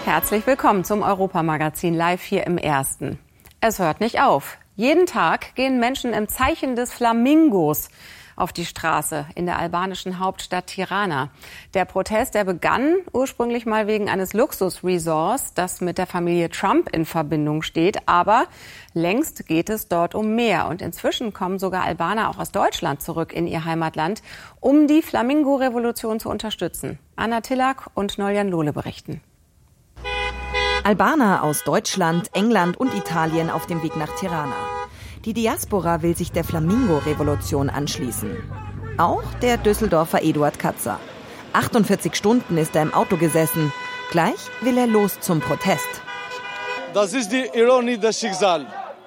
Herzlich willkommen zum Europamagazin live hier im Ersten. Es hört nicht auf. Jeden Tag gehen Menschen im Zeichen des Flamingos auf die Straße in der albanischen Hauptstadt Tirana. Der Protest, der begann ursprünglich mal wegen eines Luxusresorts, das mit der Familie Trump in Verbindung steht. Aber längst geht es dort um mehr. Und inzwischen kommen sogar Albaner auch aus Deutschland zurück in ihr Heimatland, um die Flamingo-Revolution zu unterstützen. Anna Tillak und Noljan Lohle berichten. Albaner aus Deutschland, England und Italien auf dem Weg nach Tirana. Die Diaspora will sich der Flamingo-Revolution anschließen. Auch der Düsseldorfer Eduard Katzer. 48 Stunden ist er im Auto gesessen. Gleich will er los zum Protest. Das ist die Ironie des Schicksals.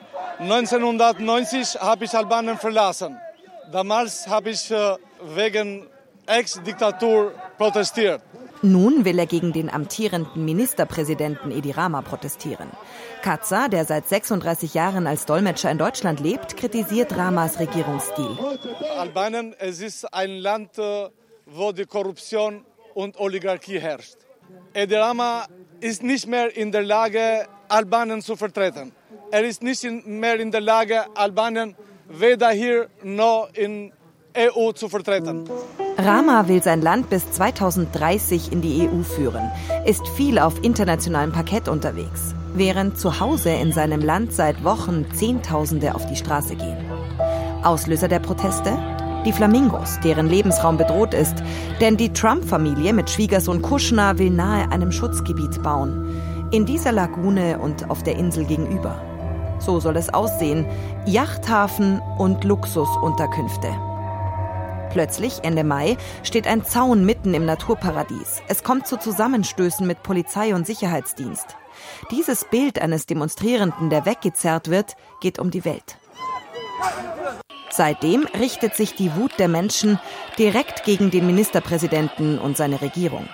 1990 habe ich Albanien verlassen. Damals habe ich wegen Ex-Diktatur protestiert. Nun will er gegen den amtierenden Ministerpräsidenten Edi Rama protestieren. Katzer, der seit 36 Jahren als Dolmetscher in Deutschland lebt, kritisiert Ramas Regierungsstil. Albanien, es ist ein Land, wo die Korruption und Oligarchie herrscht. Edi Rama ist nicht mehr in der Lage, Albanien zu vertreten. Er ist nicht mehr in der Lage, Albanien weder hier noch in EU zu vertreten. Rama will sein Land bis 2030 in die EU führen, ist viel auf internationalem Parkett unterwegs, während zu Hause in seinem Land seit Wochen Zehntausende auf die Straße gehen. Auslöser der Proteste? Die Flamingos, deren Lebensraum bedroht ist, denn die Trump-Familie mit Schwiegersohn Kushner will nahe einem Schutzgebiet bauen, in dieser Lagune und auf der Insel gegenüber. So soll es aussehen, Yachthafen und Luxusunterkünfte. Plötzlich, Ende Mai, steht ein Zaun mitten im Naturparadies. Es kommt zu Zusammenstößen mit Polizei und Sicherheitsdienst. Dieses Bild eines Demonstrierenden, der weggezerrt wird, geht um die Welt. Seitdem richtet sich die Wut der Menschen direkt gegen den Ministerpräsidenten und seine Regierung.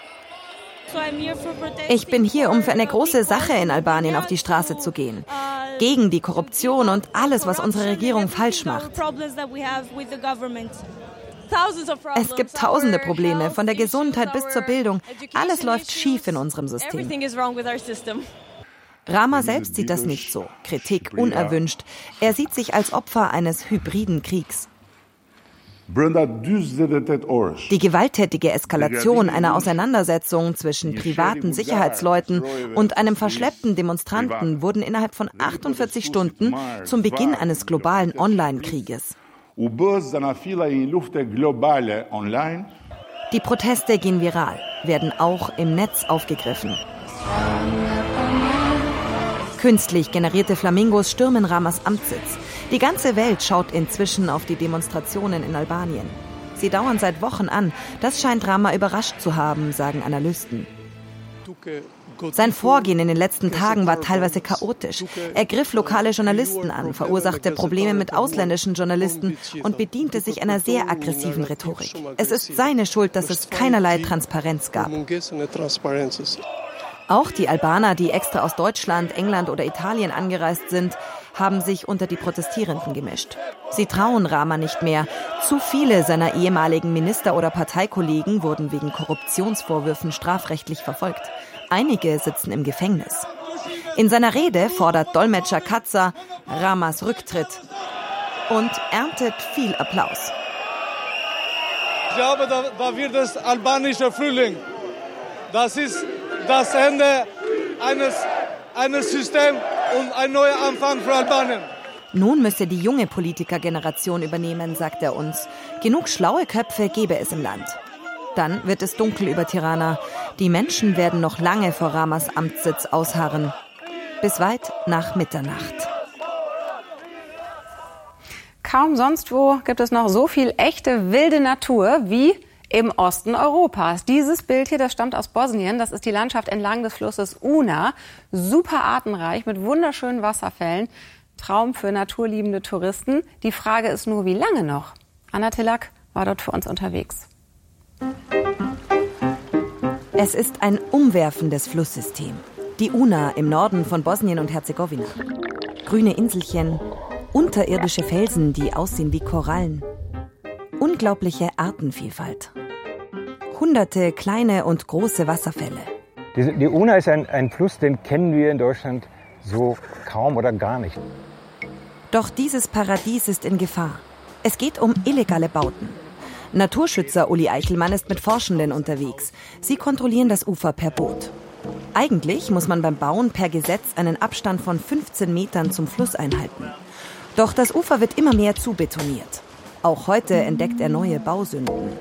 Ich bin hier, um für eine große Sache in Albanien auf die Straße zu gehen. Gegen die Korruption und alles, was unsere Regierung falsch macht. Es gibt tausende Probleme, von der Gesundheit bis zur Bildung. Alles läuft schief in unserem System. Rama selbst sieht das nicht so. Kritik unerwünscht. Er sieht sich als Opfer eines hybriden Kriegs. Die gewalttätige Eskalation einer Auseinandersetzung zwischen privaten Sicherheitsleuten und einem verschleppten Demonstranten wurden innerhalb von 48 Stunden zum Beginn eines globalen Online-Krieges. Die Proteste gehen viral, werden auch im Netz aufgegriffen. Künstlich generierte Flamingos stürmen Ramas Amtssitz. Die ganze Welt schaut inzwischen auf die Demonstrationen in Albanien. Sie dauern seit Wochen an. Das scheint Rama überrascht zu haben, sagen Analysten. Sein Vorgehen in den letzten Tagen war teilweise chaotisch. Er griff lokale Journalisten an, verursachte Probleme mit ausländischen Journalisten und bediente sich einer sehr aggressiven Rhetorik. Es ist seine Schuld, dass es keinerlei Transparenz gab. Auch die Albaner, die extra aus Deutschland, England oder Italien angereist sind, haben sich unter die Protestierenden gemischt. Sie trauen Rama nicht mehr. Zu viele seiner ehemaligen Minister- oder Parteikollegen wurden wegen Korruptionsvorwürfen strafrechtlich verfolgt. Einige sitzen im Gefängnis. In seiner Rede fordert Dolmetscher Katzer Ramas Rücktritt und erntet viel Applaus. Ich glaube, da wird es albanischer Frühling. Das ist das Ende eines Systems und ein neuer Anfang für Albanien. Nun müsse die junge Politikergeneration übernehmen, sagt er uns. Genug schlaue Köpfe gäbe es im Land. Dann wird es dunkel über Tirana. Die Menschen werden noch lange vor Ramas Amtssitz ausharren. Bis weit nach Mitternacht. Kaum sonst wo gibt es noch so viel echte wilde Natur wie im Osten Europas. Dieses Bild hier, das stammt aus Bosnien. Das ist die Landschaft entlang des Flusses Una. Super artenreich mit wunderschönen Wasserfällen. Traum für naturliebende Touristen. Die Frage ist nur, wie lange noch? Anna Tillak war dort für uns unterwegs. Es ist ein umwerfendes Flusssystem. Die Una im Norden von Bosnien und Herzegowina. Grüne Inselchen, unterirdische Felsen, die aussehen wie Korallen. Unglaubliche Artenvielfalt. Hunderte kleine und große Wasserfälle. Die Una ist ein Fluss, den kennen wir in Deutschland so kaum oder gar nicht. Doch dieses Paradies ist in Gefahr. Es geht um illegale Bauten. Naturschützer Uli Eichelmann ist mit Forschenden unterwegs. Sie kontrollieren das Ufer per Boot. Eigentlich muss man beim Bauen per Gesetz einen Abstand von 15 Metern zum Fluss einhalten. Doch das Ufer wird immer mehr zubetoniert. Auch heute entdeckt er neue Bausünden.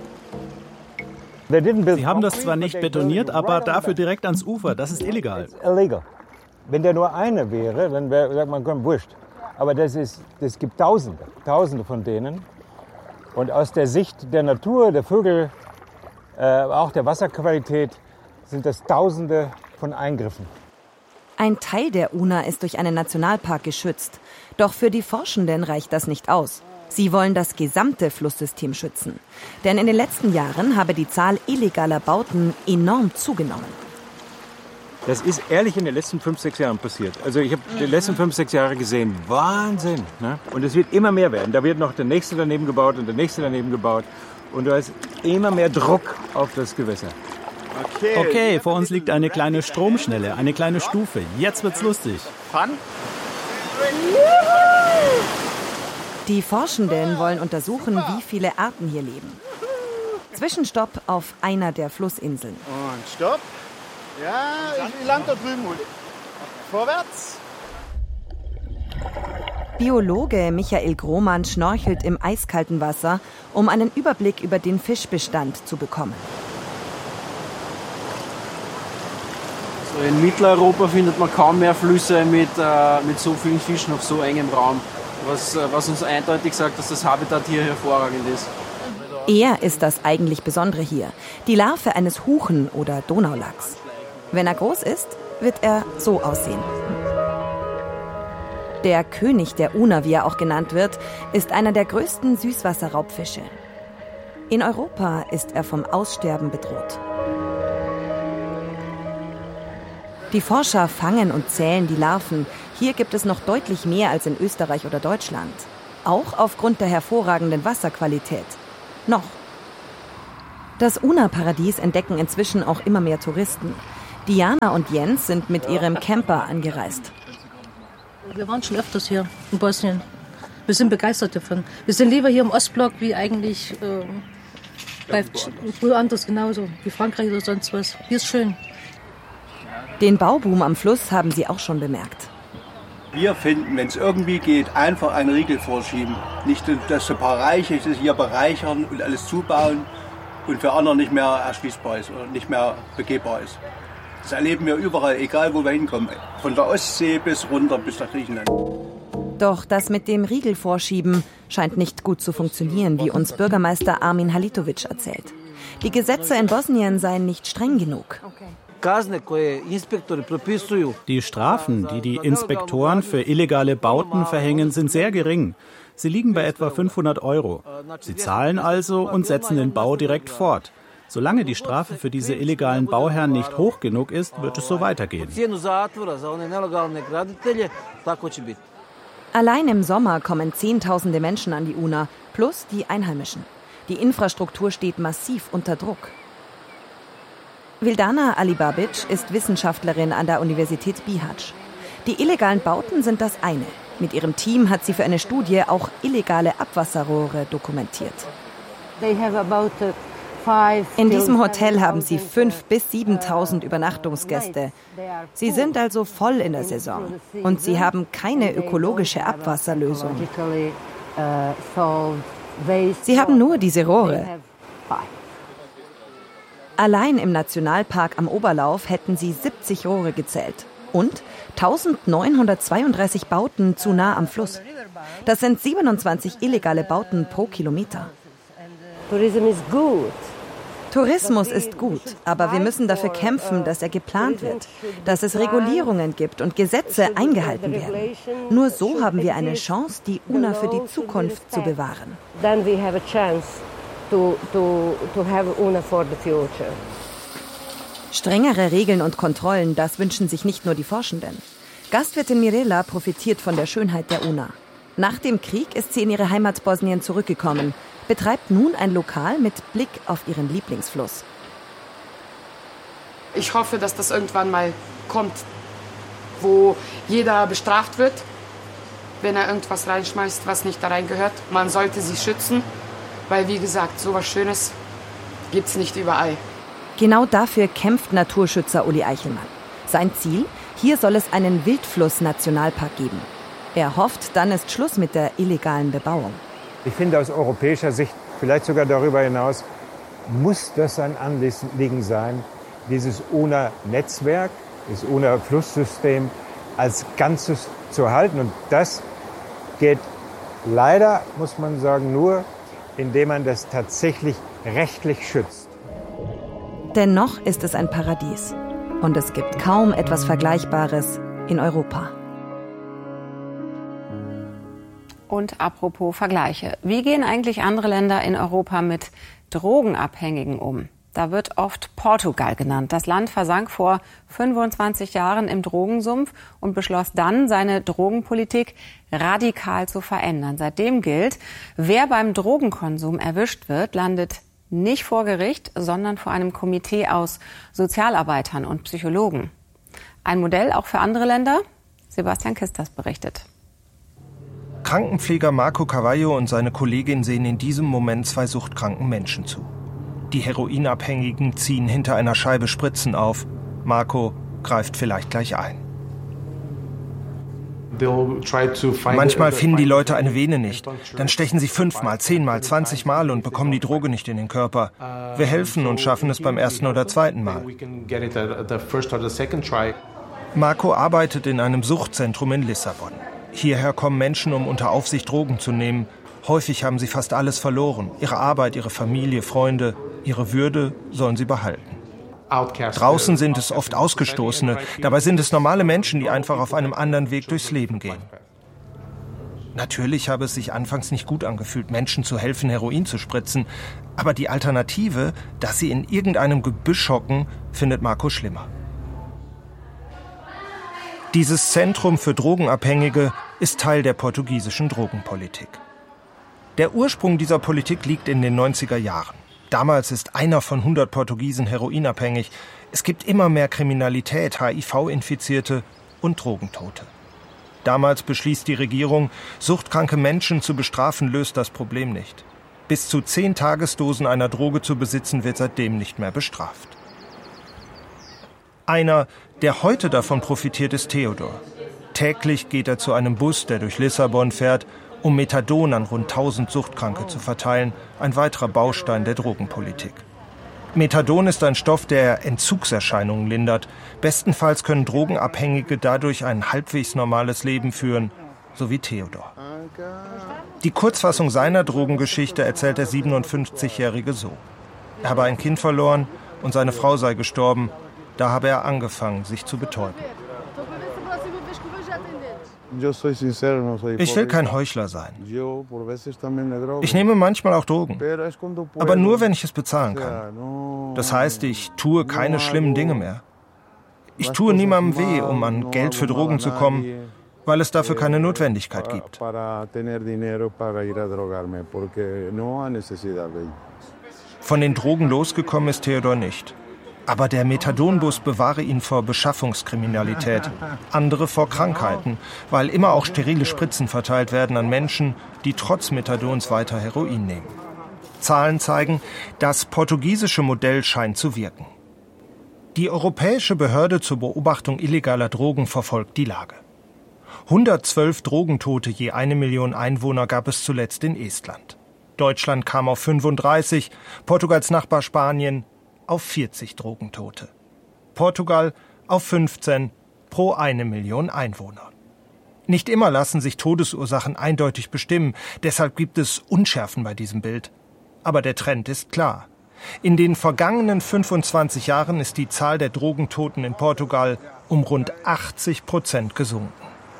Sie haben das zwar nicht betoniert, aber dafür direkt ans Ufer. Das ist illegal. Wenn der nur eine wäre, dann sagt man, komm, wurscht. Aber das gibt Tausende von denen. Und aus der Sicht der Natur, der Vögel, auch der Wasserqualität, sind das Tausende von Eingriffen. Ein Teil der Una ist durch einen Nationalpark geschützt. Doch für die Forschenden reicht das nicht aus. Sie wollen das gesamte Flusssystem schützen. Denn in den letzten Jahren habe die Zahl illegaler Bauten enorm zugenommen. Das ist ehrlich in den letzten 5-6 Jahren passiert. Also ich habe die letzten 5-6 Jahre gesehen. Wahnsinn. Ne? Und es wird immer mehr werden. Da wird noch der nächste daneben gebaut und der nächste daneben gebaut. Und da ist immer mehr Druck auf das Gewässer. Okay, vor uns liegt eine kleine Stromschnelle, eine kleine Stufe. Jetzt wird's lustig. Die Forschenden wollen untersuchen, wie viele Arten hier leben. Zwischenstopp auf einer der Flussinseln. Und Stopp. Ja, ich land da drüben. Vorwärts. Biologe Michael Grohmann schnorchelt im eiskalten Wasser, um einen Überblick über den Fischbestand zu bekommen. So in Mitteleuropa findet man kaum mehr Flüsse mit so vielen Fischen auf so engem Raum, was uns eindeutig sagt, dass das Habitat hier hervorragend ist. Er ist das eigentlich Besondere hier, die Larve eines Huchen- oder Donaulachs. Wenn er groß ist, wird er so aussehen. Der König der Una, wie er auch genannt wird, ist einer der größten Süßwasserraubfische. In Europa ist er vom Aussterben bedroht. Die Forscher fangen und zählen die Larven. Hier gibt es noch deutlich mehr als in Österreich oder Deutschland. Auch aufgrund der hervorragenden Wasserqualität. Noch. Das Una-Paradies entdecken inzwischen auch immer mehr Touristen. Diana und Jens sind mit ihrem Camper angereist. Wir waren schon öfters hier in Bosnien. Wir sind begeistert davon. Wir sind lieber hier im Ostblock wie eigentlich woanders genauso, wie Frankreich oder sonst was. Hier ist schön. Den Bauboom am Fluss haben sie auch schon bemerkt. Wir finden, wenn es irgendwie geht, einfach einen Riegel vorschieben. Nicht, dass ein paar Reiche sich hier bereichern und alles zubauen und für andere nicht mehr erschließbar ist oder nicht mehr begehbar ist. Das erleben wir überall, egal wo wir hinkommen. Von der Ostsee bis runter bis nach Griechenland. Doch das mit dem Riegel vorschieben scheint nicht gut zu funktionieren, wie uns Bürgermeister Armin Halitovic erzählt. Die Gesetze in Bosnien seien nicht streng genug. Die Strafen, die die Inspektoren für illegale Bauten verhängen, sind sehr gering. Sie liegen bei etwa 500 €. Sie zahlen also und setzen den Bau direkt fort. Solange die Strafe für diese illegalen Bauherren nicht hoch genug ist, wird es so weitergehen. Allein im Sommer kommen Zehntausende Menschen an die Una, plus die Einheimischen. Die Infrastruktur steht massiv unter Druck. Vildana Alibabic ist Wissenschaftlerin an der Universität Bihać. Die illegalen Bauten sind das eine. Mit ihrem Team hat sie für eine Studie auch illegale Abwasserrohre dokumentiert. In diesem Hotel haben sie 5.000 bis 7.000 Übernachtungsgäste. Sie sind also voll in der Saison und sie haben keine ökologische Abwasserlösung. Sie haben nur diese Rohre. Allein im Nationalpark am Oberlauf hätten sie 70 Rohre gezählt und 1932 Bauten zu nah am Fluss. Das sind 27 illegale Bauten pro Kilometer. Tourismus ist gut, aber wir müssen dafür kämpfen, dass er geplant wird, dass es Regulierungen gibt und Gesetze eingehalten werden. Nur so haben wir eine Chance, die Una für die Zukunft zu bewahren. Strengere Regeln und Kontrollen, das wünschen sich nicht nur die Forschenden. Gastwirtin Mirela profitiert von der Schönheit der Una. Nach dem Krieg ist sie in ihre Heimat Bosnien zurückgekommen, betreibt nun ein Lokal mit Blick auf ihren Lieblingsfluss. Ich hoffe, dass das irgendwann mal kommt, wo jeder bestraft wird, wenn er irgendwas reinschmeißt, was nicht da rein gehört. Man sollte sie schützen, weil, wie gesagt, so was Schönes gibt es nicht überall. Genau dafür kämpft Naturschützer Uli Eichelmann. Sein Ziel? Hier soll es einen Wildfluss-Nationalpark geben. Er hofft, dann ist Schluss mit der illegalen Bebauung. Ich finde aus europäischer Sicht, vielleicht sogar darüber hinaus, muss das ein Anliegen sein, dieses UNA-Netzwerk, das UNA-Flusssystem als Ganzes zu erhalten. Und das geht leider, muss man sagen, nur, indem man das tatsächlich rechtlich schützt. Dennoch ist es ein Paradies. Und es gibt kaum etwas Vergleichbares in Europa. Und apropos Vergleiche. Wie gehen eigentlich andere Länder in Europa mit Drogenabhängigen um? Da wird oft Portugal genannt. Das Land versank vor 25 Jahren im Drogensumpf und beschloss dann, seine Drogenpolitik radikal zu verändern. Seitdem gilt, wer beim Drogenkonsum erwischt wird, landet nicht vor Gericht, sondern vor einem Komitee aus Sozialarbeitern und Psychologen. Ein Modell auch für andere Länder? Sebastian Kisters berichtet. Krankenpfleger Marco Carvalho und seine Kollegin sehen in diesem Moment 2 suchtkranken Menschen zu. Die Heroinabhängigen ziehen hinter einer Scheibe Spritzen auf. Marco greift vielleicht gleich ein. Manchmal finden die Leute eine Vene nicht. Dann stechen sie 5-mal, 10-mal, 20-mal und bekommen die Droge nicht in den Körper. Wir helfen und schaffen es beim 1. oder 2. Mal. Marco arbeitet in einem Suchtzentrum in Lissabon. Hierher kommen Menschen, um unter Aufsicht Drogen zu nehmen. Häufig haben sie fast alles verloren. Ihre Arbeit, ihre Familie, Freunde, ihre Würde sollen sie behalten. Draußen sind es oft Ausgestoßene, dabei sind es normale Menschen, die einfach auf einem anderen Weg durchs Leben gehen. Natürlich habe es sich anfangs nicht gut angefühlt, Menschen zu helfen, Heroin zu spritzen, aber die Alternative, dass sie in irgendeinem Gebüsch hocken, findet Marco schlimmer. Dieses Zentrum für Drogenabhängige ist Teil der portugiesischen Drogenpolitik. Der Ursprung dieser Politik liegt in den 90er Jahren. Damals ist einer von 100 Portugiesen heroinabhängig. Es gibt immer mehr Kriminalität, HIV-Infizierte und Drogentote. Damals beschließt die Regierung, suchtkranke Menschen zu bestrafen, löst das Problem nicht. Bis zu 10 Tagesdosen einer Droge zu besitzen, wird seitdem nicht mehr bestraft. Einer, der heute davon profitiert, ist Theodor. Täglich geht er zu einem Bus, der durch Lissabon fährt, um Methadon an rund 1000 Suchtkranke zu verteilen, ein weiterer Baustein der Drogenpolitik. Methadon ist ein Stoff, der Entzugserscheinungen lindert. Bestenfalls können Drogenabhängige dadurch ein halbwegs normales Leben führen, so wie Theodor. Die Kurzfassung seiner Drogengeschichte erzählt der 57-Jährige so. Er habe ein Kind verloren und seine Frau sei gestorben. Da habe er angefangen, sich zu betäuben. Ich will kein Heuchler sein. Ich nehme manchmal auch Drogen, aber nur, wenn ich es bezahlen kann. Das heißt, ich tue keine schlimmen Dinge mehr. Ich tue niemandem weh, um an Geld für Drogen zu kommen, weil es dafür keine Notwendigkeit gibt. Von den Drogen losgekommen ist Theodor nicht. Aber der Methadonbus bewahre ihn vor Beschaffungskriminalität, andere vor Krankheiten, weil immer auch sterile Spritzen verteilt werden an Menschen, die trotz Methadons weiter Heroin nehmen. Zahlen zeigen, das portugiesische Modell scheint zu wirken. Die Europäische Behörde zur Beobachtung illegaler Drogen verfolgt die Lage. 112 Drogentote je 1 Million Einwohner gab es zuletzt in Estland. Deutschland kam auf 35, Portugals Nachbar Spanien auf 40 Drogentote. Portugal auf 15 pro 1 Million Einwohner. Nicht immer lassen sich Todesursachen eindeutig bestimmen, deshalb gibt es Unschärfen bei diesem Bild. Aber der Trend ist klar. In den vergangenen 25 Jahren ist die Zahl der Drogentoten in Portugal um rund 80% gesunken.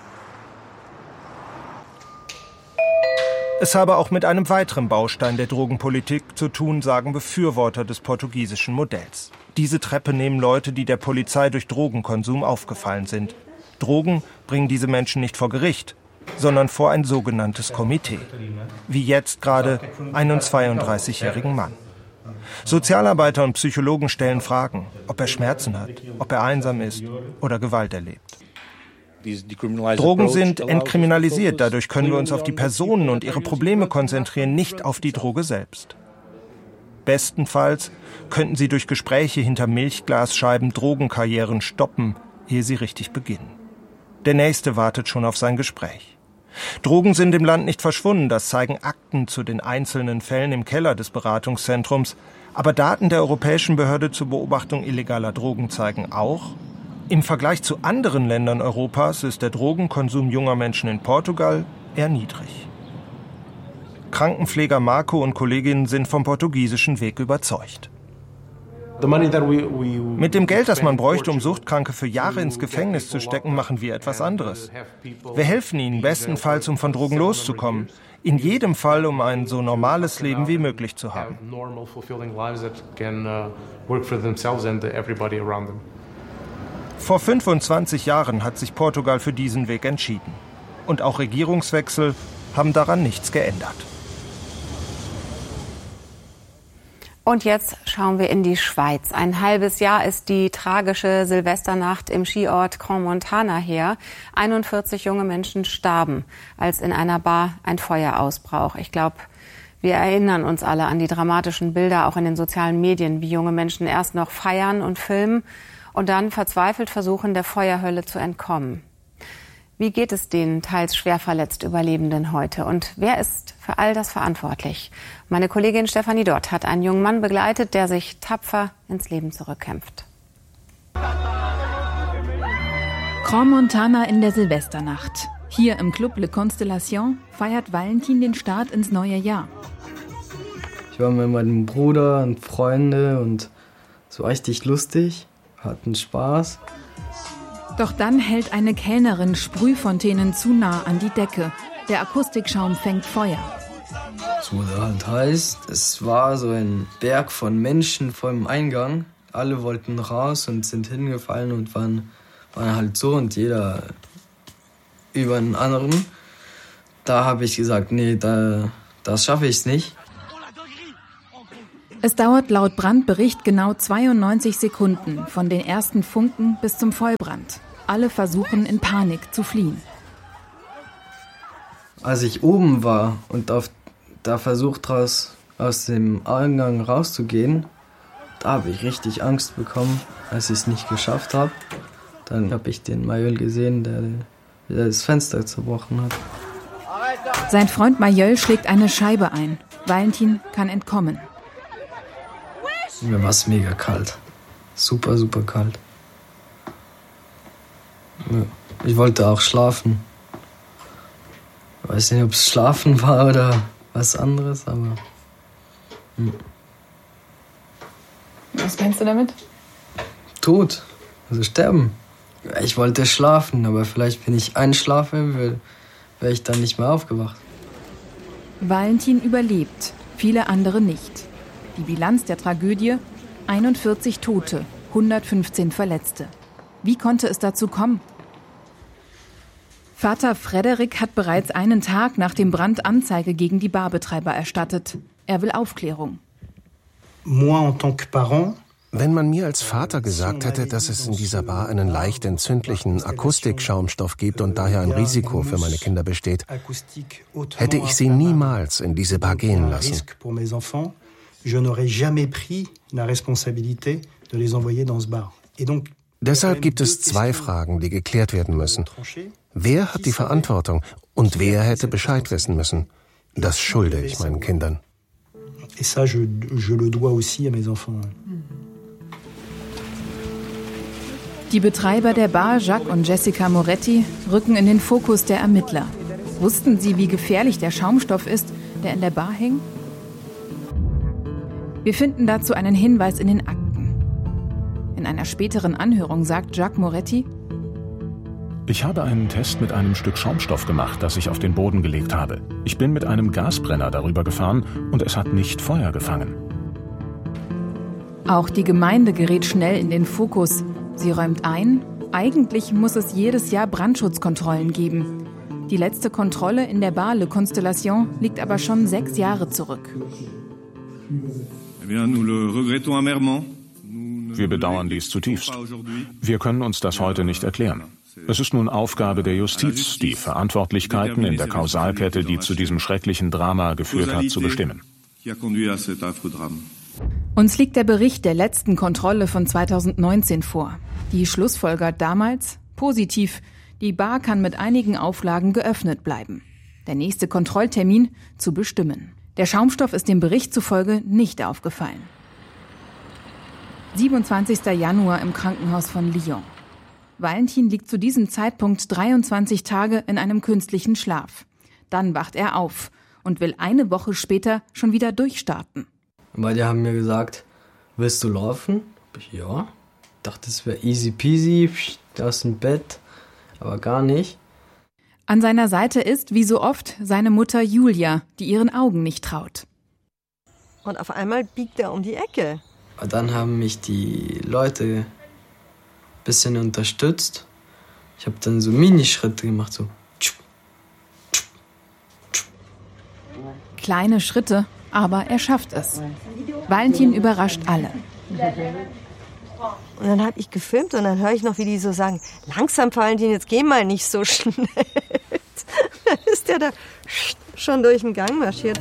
Es habe auch mit einem weiteren Baustein der Drogenpolitik zu tun, sagen Befürworter des portugiesischen Modells. Diese Treppe nehmen Leute, die der Polizei durch Drogenkonsum aufgefallen sind. Drogen bringen diese Menschen nicht vor Gericht, sondern vor ein sogenanntes Komitee. Wie jetzt gerade einen 32-jährigen Mann. Sozialarbeiter und Psychologen stellen Fragen, ob er Schmerzen hat, ob er einsam ist oder Gewalt erlebt. Drogen sind entkriminalisiert, dadurch können wir uns auf die Personen und ihre Probleme konzentrieren, nicht auf die Droge selbst. Bestenfalls könnten sie durch Gespräche hinter Milchglasscheiben Drogenkarrieren stoppen, ehe sie richtig beginnen. Der Nächste wartet schon auf sein Gespräch. Drogen sind im Land nicht verschwunden, das zeigen Akten zu den einzelnen Fällen im Keller des Beratungszentrums. Aber Daten der Europäischen Behörde zur Beobachtung illegaler Drogen zeigen auch, im Vergleich zu anderen Ländern Europas ist der Drogenkonsum junger Menschen in Portugal eher niedrig. Krankenpfleger Marco und Kolleginnen sind vom portugiesischen Weg überzeugt. Mit dem Geld, das man bräuchte, um Suchtkranke für Jahre ins Gefängnis zu stecken, machen wir etwas anderes. Wir helfen ihnen bestenfalls, um von Drogen loszukommen. In jedem Fall, um ein so normales Leben wie möglich zu haben. Vor 25 Jahren hat sich Portugal für diesen Weg entschieden. Und auch Regierungswechsel haben daran nichts geändert. Und jetzt schauen wir in die Schweiz. Ein halbes Jahr ist die tragische Silvesternacht im Skiort Crans-Montana her. 41 junge Menschen starben, als in einer Bar ein Feuer ausbrach. Ich glaube, wir erinnern uns alle an die dramatischen Bilder, auch in den sozialen Medien, wie junge Menschen erst noch feiern und filmen und dann verzweifelt versuchen, der Feuerhölle zu entkommen. Wie geht es den teils schwer verletzt Überlebenden heute? Und wer ist für all das verantwortlich? Meine Kollegin Stefanie Dott hat einen jungen Mann begleitet, der sich tapfer ins Leben zurückkämpft. Crans-Montana in der Silvesternacht. Hier im Club Le Constellation feiert Valentin den Start ins neue Jahr. Ich war mit meinem Bruder und Freunde und es war richtig lustig, hatten Spaß. Doch dann hält eine Kellnerin Sprühfontänen zu nah an die Decke. Der Akustikschaum fängt Feuer. Es wurde halt heiß. Es war so ein Berg von Menschen vor dem Eingang. Alle wollten raus und sind hingefallen und waren halt so und jeder über den anderen. Da habe ich gesagt, nee, das schaffe ich nicht. Es dauert laut Brandbericht genau 92 Sekunden von den ersten Funken bis zum Vollbrand. Alle versuchen in Panik zu fliehen. Als ich oben war und da versucht aus dem Eingang rauszugehen, da habe ich richtig Angst bekommen, als ich es nicht geschafft habe. Dann habe ich den Mayol gesehen, der das Fenster zerbrochen hat. Sein Freund Mayol schlägt eine Scheibe ein. Valentin kann entkommen. Mir war es mega kalt. Super, super kalt. Ich wollte auch schlafen. Ich weiß nicht, ob es Schlafen war oder was anderes, aber... Was meinst du damit? Tod, also sterben. Ich wollte schlafen, aber vielleicht, wenn ich einschlafe, wäre ich dann nicht mehr aufgewacht. Valentin überlebt, viele andere nicht. Die Bilanz der Tragödie: 41 Tote, 115 Verletzte. Wie konnte es dazu kommen? Vater Frederik hat bereits einen Tag nach dem Brand Anzeige gegen die Barbetreiber erstattet. Er will Aufklärung. Wenn man mir als Vater gesagt hätte, dass es in dieser Bar einen leicht entzündlichen Akustikschaumstoff gibt und daher ein Risiko für meine Kinder besteht, hätte ich sie niemals in diese Bar gehen lassen. Deshalb gibt es zwei Fragen, die geklärt werden müssen. Wer hat die Verantwortung und wer hätte Bescheid wissen müssen? Das schulde ich meinen Kindern. Die Betreiber der Bar, Jacques und Jessica Moretti, rücken in den Fokus der Ermittler. Wussten sie, wie gefährlich der Schaumstoff ist, der in der Bar hing? Wir finden dazu einen Hinweis in den Akten. In einer späteren Anhörung sagt Jacques Moretti: Ich habe einen Test mit einem Stück Schaumstoff gemacht, das ich auf den Boden gelegt habe. Ich bin mit einem Gasbrenner darüber gefahren und es hat nicht Feuer gefangen. Auch die Gemeinde gerät schnell in den Fokus. Sie räumt ein, eigentlich muss es jedes Jahr Brandschutzkontrollen geben. Die letzte Kontrolle in der Bar Le Constellation liegt aber schon 6 Jahre zurück. Wir bedauern dies zutiefst. Wir können uns das heute nicht erklären. Es ist nun Aufgabe der Justiz, die Verantwortlichkeiten in der Kausalkette, die zu diesem schrecklichen Drama geführt hat, zu bestimmen. Uns liegt der Bericht der letzten Kontrolle von 2019 vor. Die schlussfolgert damals: positiv, die Bar kann mit einigen Auflagen geöffnet bleiben. Der nächste Kontrolltermin zu bestimmen. Der Schaumstoff ist dem Bericht zufolge nicht aufgefallen. 27. Januar im Krankenhaus von Lyon. Valentin liegt zu diesem Zeitpunkt 23 Tage in einem künstlichen Schlaf. Dann wacht er auf und will eine Woche später schon wieder durchstarten. Weil die haben mir gesagt, willst du laufen? Ja. Ich dachte, es wäre easy peasy, aus dem Bett, aber gar nicht. An seiner Seite ist, wie so oft, seine Mutter Julia, die ihren Augen nicht traut. Und auf einmal biegt er um die Ecke. Und dann haben mich die Leute ein bisschen unterstützt. Ich habe dann so Minischritte gemacht, so. Kleine Schritte, aber er schafft es. Valentin überrascht alle. Und dann habe ich gefilmt und dann höre ich noch, wie die so sagen, langsam Valentin, jetzt geh mal nicht so schnell. Dann ist der da schon durch den Gang marschiert.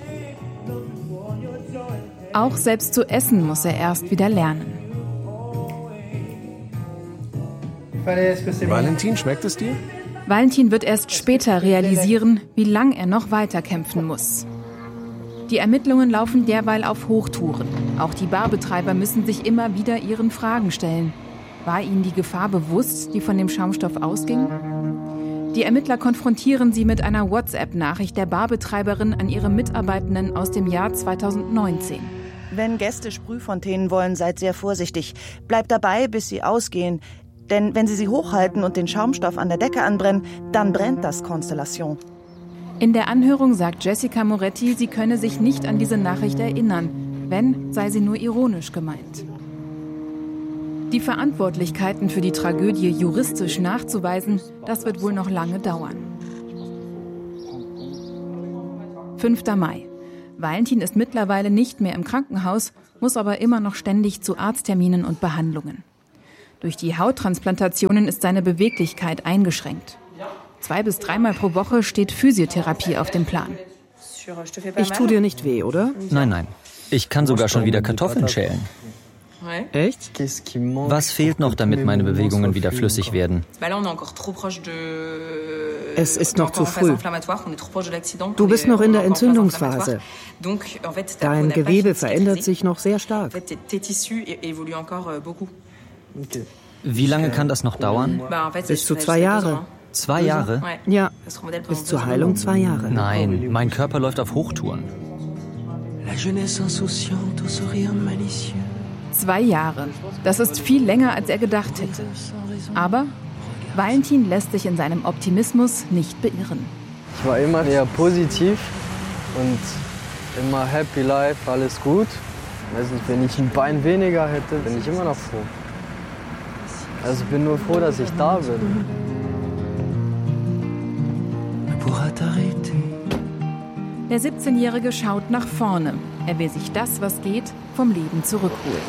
Auch selbst zu essen muss er erst wieder lernen. Valentin, schmeckt es dir? Valentin wird erst später realisieren, wie lang er noch weiterkämpfen muss. Die Ermittlungen laufen derweil auf Hochtouren. Auch die Barbetreiber müssen sich immer wieder ihren Fragen stellen. War ihnen die Gefahr bewusst, die von dem Schaumstoff ausging? Die Ermittler konfrontieren sie mit einer WhatsApp-Nachricht der Barbetreiberin an ihre Mitarbeitenden aus dem Jahr 2019. Wenn Gäste Sprühfontänen wollen, seid sehr vorsichtig. Bleibt dabei, bis sie ausgehen. Denn wenn sie hochhalten und den Schaumstoff an der Decke anbrennen, dann brennt das Constellation. In der Anhörung sagt Jessica Moretti, sie könne sich nicht an diese Nachricht erinnern. Wenn, sei sie nur ironisch gemeint. Die Verantwortlichkeiten für die Tragödie juristisch nachzuweisen, das wird wohl noch lange dauern. 5. Mai. Valentin ist mittlerweile nicht mehr im Krankenhaus, muss aber immer noch ständig zu Arztterminen und Behandlungen. Durch die Hauttransplantationen ist seine Beweglichkeit eingeschränkt. 2- bis 3-mal pro Woche steht Physiotherapie auf dem Plan. Ich tue dir nicht weh, oder? Nein. Ich kann sogar schon wieder Kartoffeln schälen. Echt? Was fehlt noch, damit meine Bewegungen wieder flüssig werden? Es ist noch zu früh. Du bist noch in der Entzündungsphase. Dein Gewebe verändert sich noch sehr stark. Wie lange kann das noch dauern? Bis zu 2 Jahre. 2 Jahre? Ja, bis zur Heilung 2 Jahre. Nein, mein Körper läuft auf Hochtouren. 2 Jahre. Das ist viel länger, als er gedacht hätte. Aber Valentin lässt sich in seinem Optimismus nicht beirren. Ich war immer eher positiv und immer happy life, alles gut. Weiß nicht, wenn ich ein Bein weniger hätte, bin ich immer noch froh. Also ich bin nur froh, dass ich da bin. Der 17-Jährige schaut nach vorne. Er will sich das, was geht, vom Leben zurückholen.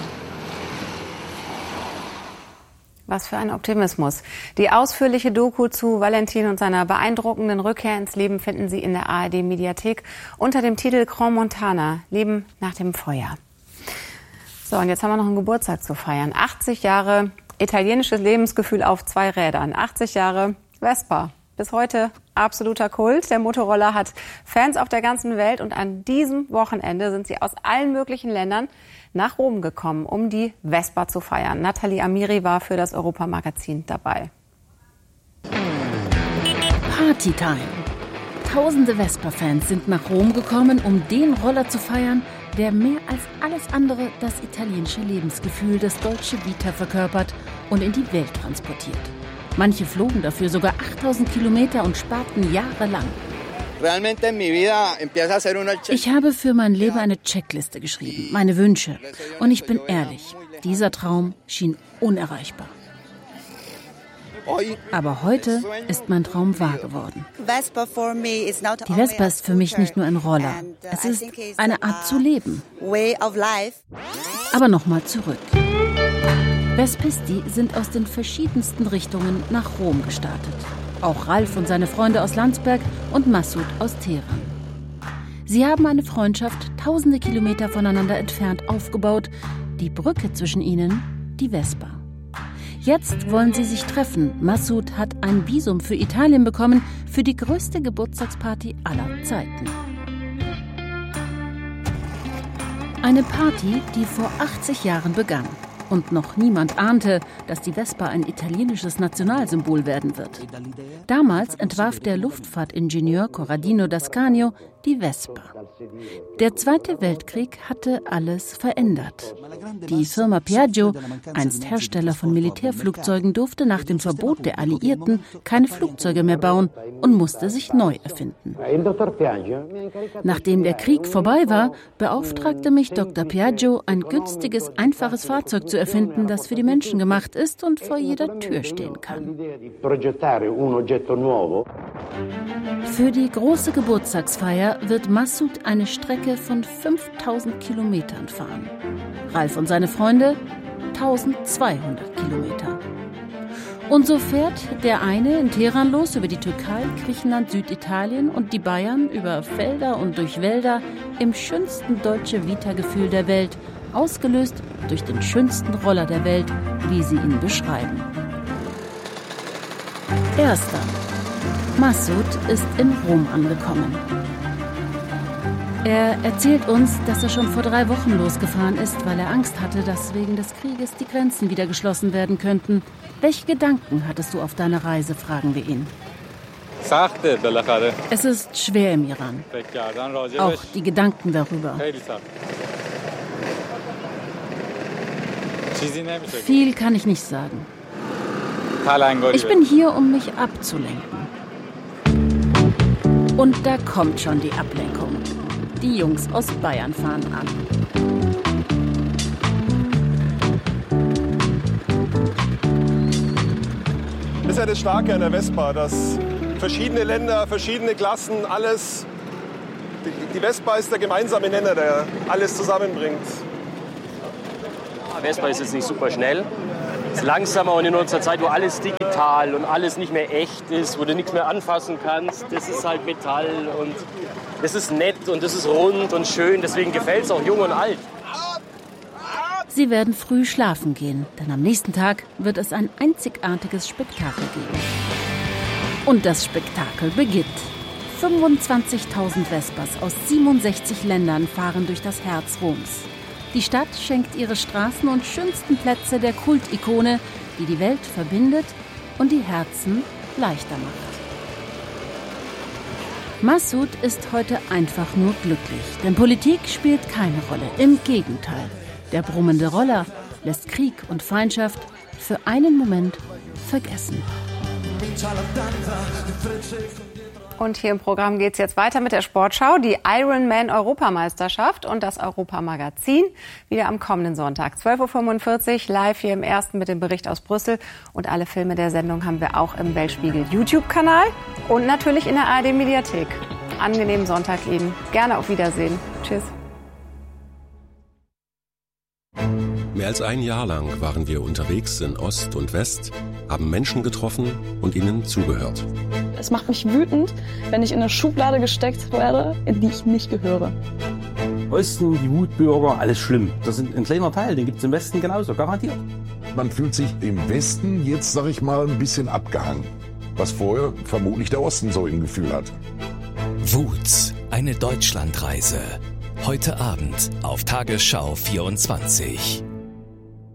Was für ein Optimismus. Die ausführliche Doku zu Valentin und seiner beeindruckenden Rückkehr ins Leben finden Sie in der ARD-Mediathek unter dem Titel Grand Montana, Leben nach dem Feuer. So, und jetzt haben wir noch einen Geburtstag zu feiern. 80 Jahre italienisches Lebensgefühl auf 2 Rädern. 80 Jahre Vespa. Bis heute absoluter Kult. Der Motorroller hat Fans auf der ganzen Welt und an diesem Wochenende sind sie aus allen möglichen Ländern nach Rom gekommen, um die Vespa zu feiern. Nathalie Amiri war für das Europa-Magazin dabei. Partytime. Tausende Vespa-Fans sind nach Rom gekommen, um den Roller zu feiern, der mehr als alles andere das italienische Lebensgefühl, das Dolce Vita verkörpert und in die Welt transportiert. Manche flogen dafür sogar 8000 Kilometer und sparten jahrelang. Ich habe für mein Leben eine Checkliste geschrieben, meine Wünsche. Und ich bin ehrlich, dieser Traum schien unerreichbar. Aber heute ist mein Traum wahr geworden. Die Vespa ist für mich nicht nur ein Roller. Es ist eine Art zu leben. Aber nochmal zurück. Vespisti sind aus den verschiedensten Richtungen nach Rom gestartet. Auch Ralf und seine Freunde aus Landsberg und Massoud aus Teheran. Sie haben eine Freundschaft tausende Kilometer voneinander entfernt aufgebaut. Die Brücke zwischen ihnen, die Vespa. Jetzt wollen sie sich treffen. Massoud hat ein Visum für Italien bekommen, für die größte Geburtstagsparty aller Zeiten. Eine Party, die vor 80 Jahren begann. Und noch niemand ahnte, dass die Vespa ein italienisches Nationalsymbol werden wird. Damals entwarf der Luftfahrtingenieur Corradino d'Ascanio die Vespa. Der Zweite Weltkrieg hatte alles verändert. Die Firma Piaggio, einst Hersteller von Militärflugzeugen, durfte nach dem Verbot der Alliierten keine Flugzeuge mehr bauen und musste sich neu erfinden. Nachdem der Krieg vorbei war, beauftragte mich Dr. Piaggio, ein günstiges, einfaches Fahrzeug zu erfinden, das für die Menschen gemacht ist und vor jeder Tür stehen kann. Für die große Geburtstagsfeier wird Massoud eine Strecke von 5000 Kilometern fahren. Ralf und seine Freunde 1200 Kilometer. Und so fährt der eine in Teheran los über die Türkei, Griechenland, Süditalien und die Bayern über Felder und durch Wälder im schönsten Dolce Vita-Gefühl der Welt, ausgelöst durch den schönsten Roller der Welt, wie sie ihn beschreiben. Erster. Massoud ist in Rom angekommen. Er erzählt uns, dass er schon vor 3 Wochen losgefahren ist, weil er Angst hatte, dass wegen des Krieges die Grenzen wieder geschlossen werden könnten. Welche Gedanken hattest du auf deiner Reise, fragen wir ihn. Es ist schwer im Iran. Auch die Gedanken darüber. Viel kann ich nicht sagen. Ich bin hier, um mich abzulenken. Und da kommt schon die Ablenkung. Die Jungs aus Bayern fahren an. Das ist ja das Starke an der Vespa, dass verschiedene Länder, verschiedene Klassen, alles. Die Vespa ist der gemeinsame Nenner, der alles zusammenbringt. Vespa ist jetzt nicht super schnell. Ist langsamer und in unserer Zeit, wo alles digital und alles nicht mehr echt ist, wo du nichts mehr anfassen kannst, das ist halt Metall und das ist nett und das ist rund und schön, deswegen gefällt es auch jung und alt. Sie werden früh schlafen gehen, denn am nächsten Tag wird es ein einzigartiges Spektakel geben. Und das Spektakel beginnt. 25.000 Vespas aus 67 Ländern fahren durch das Herz Roms. Die Stadt schenkt ihre Straßen und schönsten Plätze der Kultikone, die die Welt verbindet und die Herzen leichter macht. Massoud ist heute einfach nur glücklich, denn Politik spielt keine Rolle. Im Gegenteil, der brummende Roller lässt Krieg und Feindschaft für einen Moment vergessen. Und hier im Programm geht es jetzt weiter mit der Sportschau. Die Ironman-Europameisterschaft und das Europamagazin wieder am kommenden Sonntag. 12.45 Uhr live hier im Ersten mit dem Bericht aus Brüssel. Und alle Filme der Sendung haben wir auch im Weltspiegel YouTube-Kanal und natürlich in der ARD-Mediathek. Angenehmen Sonntag Ihnen. Gerne auf Wiedersehen. Tschüss. Mehr als ein Jahr lang waren wir unterwegs in Ost und West, haben Menschen getroffen und ihnen zugehört. Es macht mich wütend, wenn ich in eine Schublade gesteckt werde, in die ich nicht gehöre. Osten, die Wutbürger, alles schlimm. Das ist ein kleiner Teil, den gibt es im Westen genauso, garantiert. Man fühlt sich im Westen jetzt, sag ich mal, ein bisschen abgehangen. Was vorher vermutlich der Osten so im Gefühl hat. Wut, eine Deutschlandreise. Heute Abend auf Tagesschau 24.